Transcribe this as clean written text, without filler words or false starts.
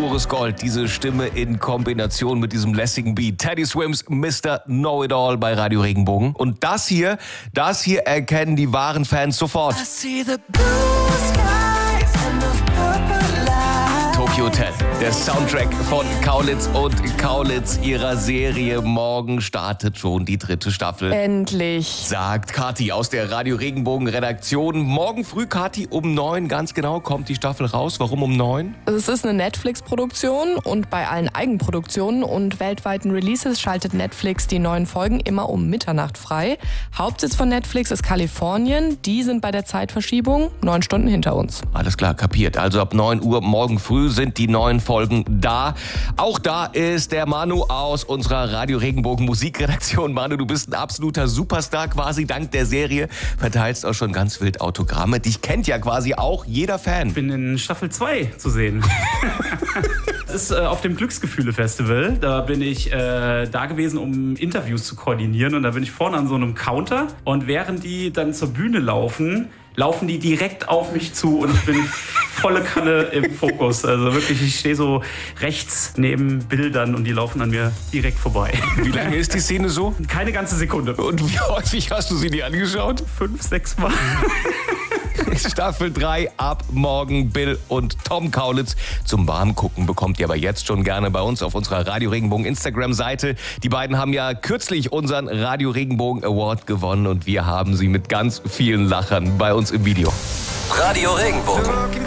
pures Gold. Diese Stimme in Kombination mit diesem lässigen Beat. Teddy Swims, Mr. Know-It-All bei Radio Regenbogen. Und das hier erkennen die wahren Fans sofort. I see the blue skies and those purple lights. Tokyo Hotel, der Soundtrack von Kaulitz und Kaulitz, ihrer Serie. Morgen startet schon die 3. Staffel. Endlich. Sagt Kathi aus der Radio Regenbogen Redaktion. Morgen früh, Kathi, um 9, ganz genau, kommt die Staffel raus. Warum um 9? Es ist eine Netflix-Produktion und bei allen Eigenproduktionen und weltweiten Releases schaltet Netflix die neuen Folgen immer um Mitternacht frei. Hauptsitz von Netflix ist Kalifornien. Die sind bei der Zeitverschiebung 9 Stunden hinter uns. Alles klar, kapiert. Also ab 9 Uhr morgen früh sind die neuen Folgen da. Auch da ist der Manu aus unserer Radio Regenbogen Musikredaktion. Manu, du bist ein absoluter Superstar quasi dank der Serie. Verteilst auch schon ganz wild Autogramme. Dich kennt ja quasi auch jeder Fan. Ich bin in Staffel 2 zu sehen. Das ist auf dem Glücksgefühle-Festival. Da bin ich da gewesen, um Interviews zu koordinieren. Und da bin ich vorne an so einem Counter. Und während die dann zur Bühne laufen die direkt auf mich zu und ich bin volle Kanne im Fokus. Also wirklich, ich stehe so rechts neben Bildern und die laufen an mir direkt vorbei. Wie lange ist die Szene so? Keine ganze Sekunde. Und wie häufig hast du sie dir angeschaut? 5, 6 Mal. Staffel 3 ab morgen. Bill und Tom Kaulitz zum Warmgucken bekommt ihr aber jetzt schon gerne bei uns auf unserer Radio Regenbogen Instagram-Seite. Die beiden haben ja kürzlich unseren Radio Regenbogen Award gewonnen und wir haben sie mit ganz vielen Lachern bei uns im Video. Radio Regenbogen.